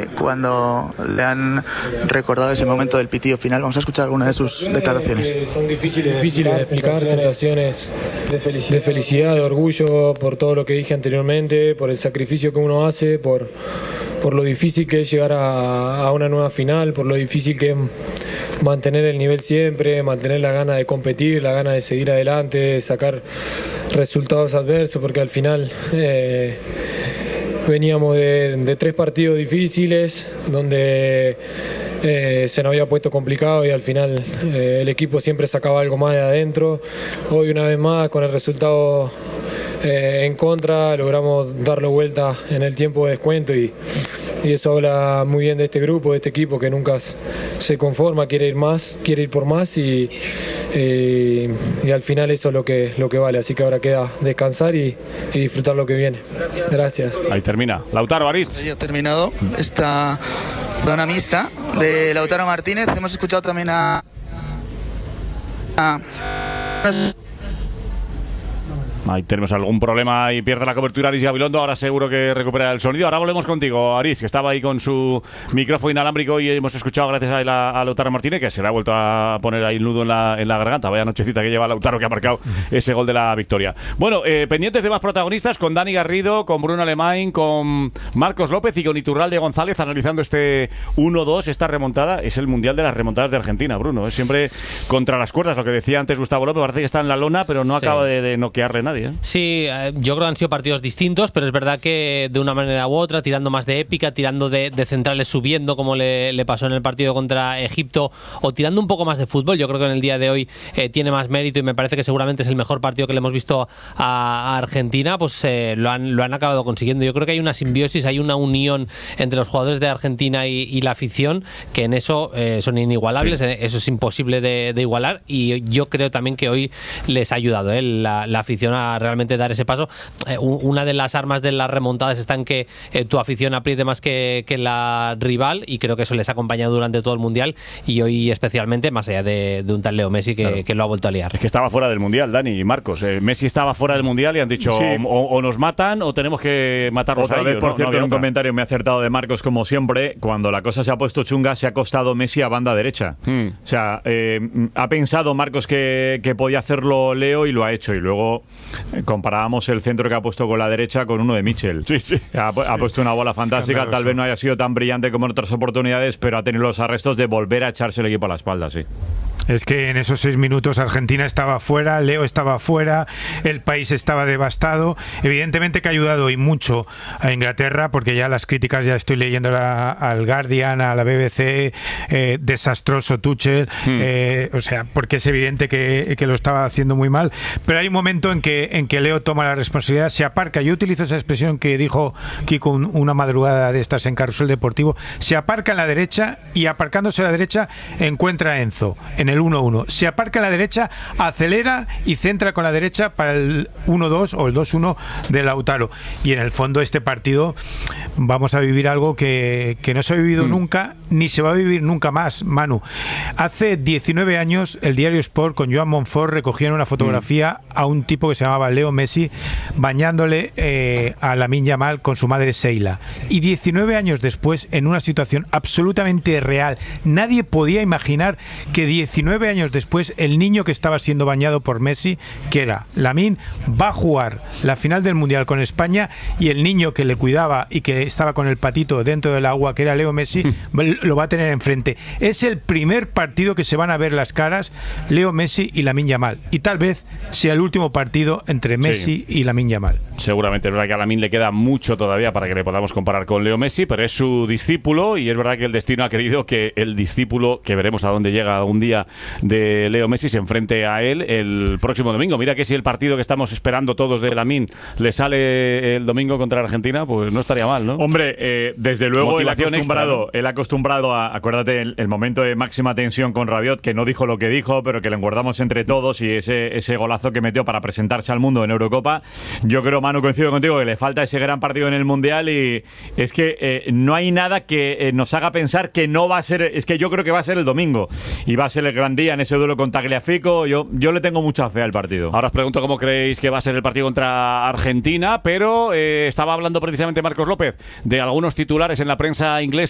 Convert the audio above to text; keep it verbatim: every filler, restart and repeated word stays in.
eh, cuando le han recordado ese momento del pitido final. Vamos a escuchar alguna de sus declaraciones. Eh, son difíciles, difíciles de explicar, sensaciones de felicidad, de felicidad, de orgullo por todo lo que dije anteriormente, por el sacrificio que uno hace, por, por lo difícil que es llegar a, a una nueva final, por lo difícil que es mantener el nivel siempre, mantener la gana de competir, la gana de seguir adelante, sacar resultados adversos, porque al final eh, veníamos de, de tres partidos difíciles donde eh, se nos había puesto complicado y al final eh, el equipo siempre sacaba algo más de adentro. Hoy una vez más con el resultado eh, en contra logramos darle vuelta en el tiempo de descuento y Y eso habla muy bien de este grupo, de este equipo que nunca se conforma, quiere ir más, quiere ir por más y, y, y al final eso es lo que, lo que vale. Así que ahora queda descansar y, y disfrutar lo que viene. Gracias. Gracias. Ahí termina. Lautaro, Aritz. Ya ha terminado esta zona mixta de Lautaro Martínez. Hemos escuchado también a... a Ahí tenemos algún problema y pierde la cobertura Aritz Gabilondo. Ahora seguro que recupera el sonido. Ahora volvemos contigo, Aritz, que estaba ahí con su micrófono inalámbrico y hemos escuchado gracias a, la, a Lautaro Martínez, que se le ha vuelto a poner ahí el nudo en la, en la garganta. Vaya nochecita que lleva Lautaro, que ha marcado ese gol de la victoria. Bueno, eh, pendientes de más protagonistas, con Dani Garrido, con Bruno Alemán, con Marcos López y con Iturralde González analizando este uno dos, esta remontada. Es el mundial de las remontadas de Argentina, Bruno. Es siempre contra las cuerdas, lo que decía antes Gustavo López. Parece que está en la lona, pero no sí. acaba de, de noquearle nadie. ¿eh? Sí, yo creo que han sido partidos distintos, pero es verdad que de una manera u otra, tirando más de épica, tirando de, de centrales subiendo, como le, le pasó en el partido contra Egipto, o tirando un poco más de fútbol. Yo creo que en el día de hoy eh, tiene más mérito y me parece que seguramente es el mejor partido que le hemos visto a, a Argentina. Pues eh, lo, han, lo han acabado consiguiendo. Yo creo que hay una simbiosis, hay una unión entre los jugadores de Argentina y, y la afición, que en eso eh, son inigualables. Sí. Eso es imposible de, de igualar, y yo creo también que hoy les ha ayudado eh, la, la afición a realmente dar ese paso. Eh, una de las armas de las remontadas está en que eh, tu afición apriete más que, que la rival, y creo que eso les ha acompañado durante todo el Mundial y hoy especialmente, más allá de, de un tal Leo Messi que, claro. que lo ha vuelto a liar. Es que estaba fuera del Mundial, Dani y Marcos. Eh, Messi estaba fuera del Mundial y han dicho sí. o, o nos matan o tenemos que matarlos Otra a vez, ellos. Por no, cierto, no un otra. comentario me ha acertado de Marcos, como siempre. Cuando la cosa se ha puesto chunga, se ha acostado Messi a banda derecha. Hmm. O sea, eh, ha pensado Marcos que, que podía hacerlo Leo y lo ha hecho. Y luego eh, comparábamos el centro que ha puesto con la derecha con uno de Michel. Sí, sí. Ha, ha puesto una bola fantástica. Tal vez no haya sido tan brillante como en otras oportunidades, pero ha tenido los arrestos de volver a echarse el equipo a la espalda, sí. Es que en esos seis minutos Argentina estaba fuera, Leo estaba fuera, el país estaba devastado. Evidentemente que ha ayudado y mucho a Inglaterra, porque ya las críticas ya estoy leyendo la, al Guardian, a la B B C, eh, desastroso Tuchel, hmm. eh, o sea, porque es evidente que, que lo estaba haciendo muy mal. Pero hay un momento en que, en que Leo toma la responsabilidad, se aparca. Yo utilizo esa expresión que dijo Kiko una madrugada de estas en Carrusel Deportivo, se aparca en la derecha y aparcándose a la derecha encuentra a Enzo en el uno uno. Se aparca a la derecha, acelera y centra con la derecha para el uno dos o el dos uno de Lautaro. Y en el fondo este partido vamos a vivir algo que, que no se ha vivido mm. nunca, ni se va a vivir nunca más, Manu. Hace diecinueve años el diario Sport con Joan Monfort recogían una fotografía mm. a un tipo que se llamaba Leo Messi bañándole eh, a Lamine Yamal con su madre Sheila. Y diecinueve años después, en una situación absolutamente real, nadie podía imaginar que diecinueve años después el niño que estaba siendo bañado por Messi, que era Lamine, va a jugar la final del Mundial con España, y el niño que le cuidaba y que estaba con el patito dentro del agua, que era Leo Messi, lo va a tener enfrente. Es el primer partido que se van a ver las caras Leo Messi y Lamine Yamal, y tal vez sea el último partido entre Messi sí. y Lamine Yamal. Seguramente es verdad que a Lamine le queda mucho todavía para que le podamos comparar con Leo Messi, pero es su discípulo y es verdad que el destino ha querido que el discípulo, que veremos a dónde llega algún día, de Leo Messi, se enfrente a él el próximo domingo. Mira que si el partido que estamos esperando todos de Lamine le sale el domingo contra Argentina, pues no estaría mal, ¿no? Hombre, eh, desde luego él ha acostumbrado, extra, ¿no? él acostumbrado a, acuérdate, el, el momento de máxima tensión con Rabiot, que no dijo lo que dijo, pero que le engordamos entre todos, y ese, ese golazo que metió para presentarse al mundo en Eurocopa. Yo creo, Manu, coincido contigo, que le falta ese gran partido en el Mundial, y es que eh, no hay nada que eh, nos haga pensar que no va a ser, es que yo creo que va a ser el domingo, y va a ser el gran día en ese duelo con Tagliafico. Yo, yo le tengo mucha fe al partido. Ahora os pregunto cómo creéis que va a ser el partido contra Argentina, pero eh, estaba hablando precisamente Marcos López de algunos titulares en la prensa inglesa